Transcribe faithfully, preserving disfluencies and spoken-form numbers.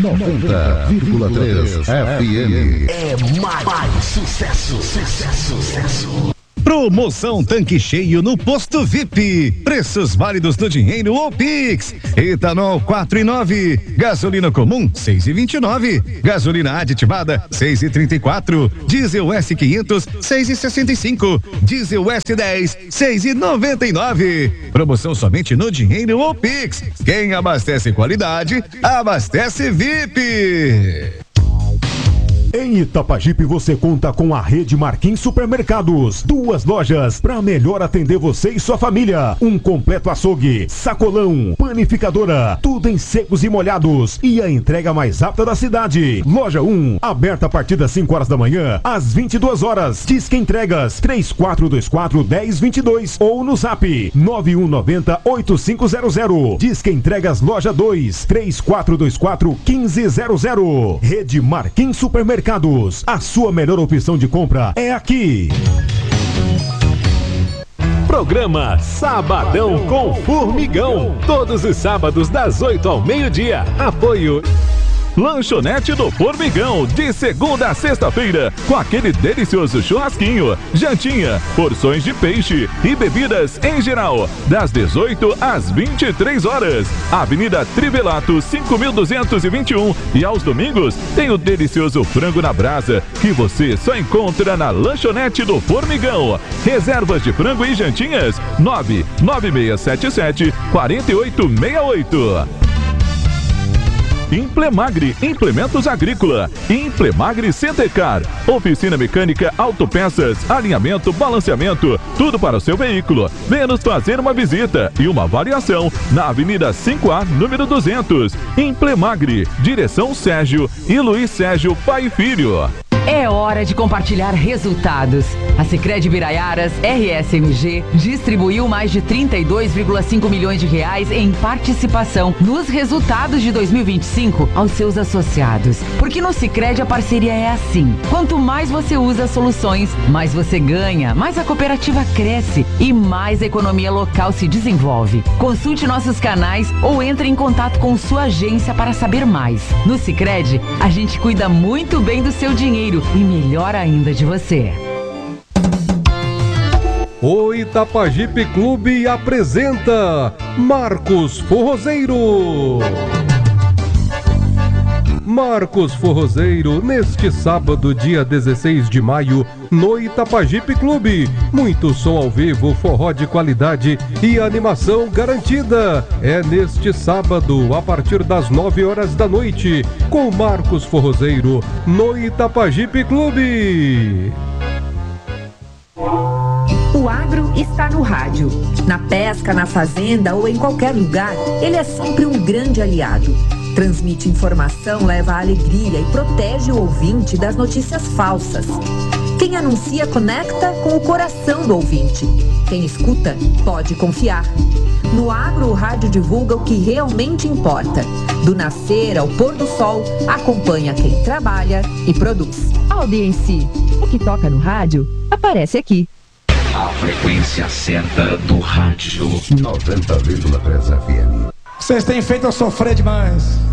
noventa vírgula três F M. É mais, mais sucesso, sucesso, sucesso. Promoção tanque cheio no Posto V I P. Preços válidos no dinheiro ou Pix. Etanol quatro e nove. Gasolina comum seis e vinte e nove. Gasolina aditivada seis e trinta e quatro. Diesel S quinhentos seis e sessenta e cinco. Diesel S dez seis e noventa e nove. Promoção somente no dinheiro ou Pix. Quem abastece qualidade, abastece V I P. Em Itapajipe você conta com a rede Marquim Supermercados. Duas lojas para melhor atender você e sua família. Um completo açougue, sacolão, panificadora, tudo em secos e molhados. E a entrega mais rápida da cidade. Loja um, aberta a partir das cinco horas da manhã às vinte e duas horas. Disque entregas três quatro dois quatro, um zero dois dois ou no zap nove um nove zero, oito cinco zero zero. Disque entregas loja dois, três quatro dois quatro, um cinco zero zero. Rede Marquim Supermercados. A sua melhor opção de compra é aqui. Programa Sabadão com Formigão. Todos os sábados das oito ao meio-dia. Apoio Lanchonete do Formigão, de segunda a sexta-feira, com aquele delicioso churrasquinho, jantinha, porções de peixe e bebidas em geral, das dezoito às vinte e três horas. Avenida Trivelato cinco mil duzentos e vinte e um. E aos domingos tem o delicioso frango na brasa, que você só encontra na Lanchonete do Formigão. Reservas de frango e jantinhas nove nove seis sete sete, quatro oito seis oito. Implemagre, implementos agrícola. Implemagre Centecar, oficina mecânica, autopeças, alinhamento, balanceamento, tudo para o seu veículo. Venha nos fazer uma visita e uma avaliação na Avenida cinco A, número duzentos. Implemagre, direção Sérgio e Luiz Sérgio Pai e Filho. É hora de compartilhar resultados. A Sicredi Biraiaras R S M G distribuiu mais de trinta e dois vírgula cinco milhões de reais em participação nos resultados de dois mil e vinte e cinco aos seus associados. Porque no Sicredi a parceria é assim. Quanto mais você usa soluções, mais você ganha, mais a cooperativa cresce e mais a economia local se desenvolve. Consulte nossos canais ou entre em contato com sua agência para saber mais. No Sicredi, a gente cuida muito bem do seu dinheiro e melhor ainda de você. O Itapajipe Clube apresenta Marcos Forrozeiro. Marcos Forrozeiro, neste sábado, dia dezesseis de maio, no Itapajipe Clube. Muito som ao vivo, forró de qualidade e animação garantida. É neste sábado, a partir das nove horas da noite, com Marcos Forrozeiro, no Itapajipe Clube. O agro está no rádio. Na pesca, na fazenda ou em qualquer lugar, ele é sempre um grande aliado. Transmite informação, leva alegria e protege o ouvinte das notícias falsas. Quem anuncia conecta com o coração do ouvinte. Quem escuta pode confiar. No agro, o rádio divulga o que realmente importa. Do nascer ao pôr do sol, acompanha quem trabalha e produz. Audiência. O que toca no rádio aparece aqui. A frequência certa do rádio. noventa vírgula três F M. Vocês têm feito eu sofrer demais.